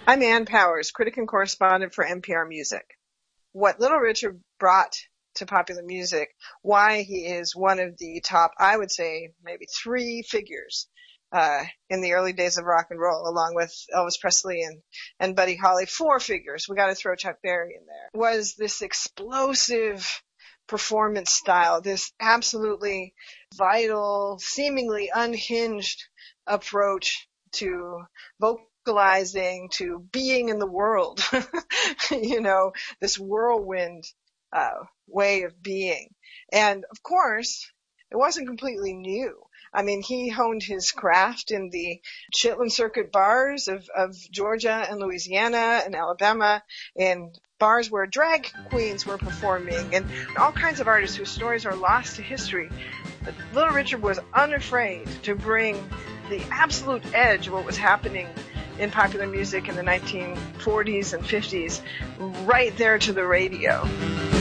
I'm Ann Powers, critic and correspondent for NPR Music. What Little Richard brought to popular music, why he is one of the top, I would say, maybe three figures in the early days of rock and roll, along with Elvis Presley and Buddy Holly, four figures. We got to throw Chuck Berry in there. Was this explosive performance style, this absolutely vital, seemingly unhinged approach to vocalizing, to being in the world, this whirlwind way of being. And of course, it wasn't completely new. I mean, he honed his craft in the Chitlin Circuit bars of Georgia and Louisiana and Alabama, in bars where drag queens were performing, and all kinds of artists whose stories are lost to history. But Little Richard was unafraid to bring the absolute edge of what was happening in popular music in the 1940s and 50s right there to the radio.